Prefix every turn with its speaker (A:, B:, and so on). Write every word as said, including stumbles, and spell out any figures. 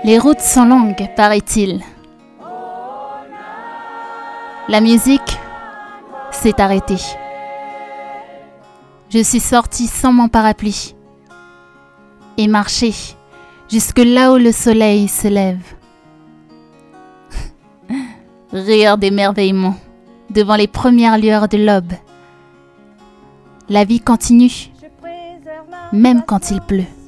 A: Les routes sont longues, paraît-il. La musique s'est arrêtée. Je suis sortie sans mon parapluie et marché jusque là où le soleil se lève. Rire d'émerveillement devant les premières lueurs de l'aube. La vie continue, même quand il pleut.